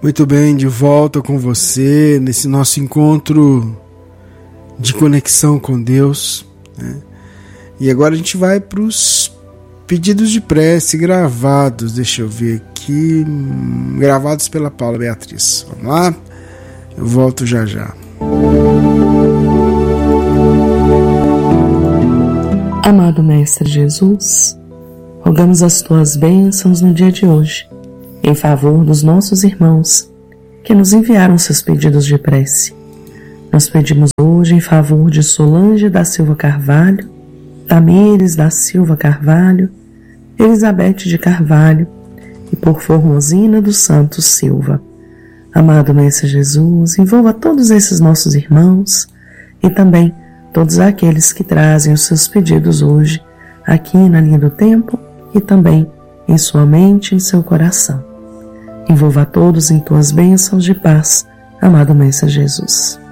Muito bem, de volta com você nesse nosso encontro de conexão com Deus, né? E agora a gente vai para os pedidos de prece gravados, deixa eu ver aqui, gravados pela Paula Beatriz. Vamos lá? Eu volto já já. Amado Mestre Jesus, rogamos as Tuas bênçãos no dia de hoje, em favor dos nossos irmãos que nos enviaram seus pedidos de prece. Nós pedimos hoje em favor de Solange da Silva Carvalho, Tamires da Silva Carvalho, Elizabeth de Carvalho e por Formosina dos Santos Silva. Amado Mestre Jesus, envolva todos esses nossos irmãos e também todos aqueles que trazem os seus pedidos hoje aqui na linha do tempo e também em sua mente e em seu coração. Envolva todos em Tuas bênçãos de paz, amado Mestre Jesus.